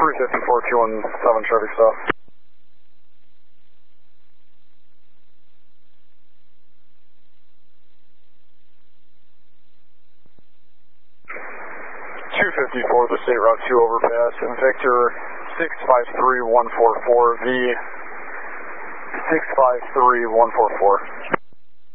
354-217 traffic stop. 254, the State Route 2 overpass, and Victor 653144, V 653144.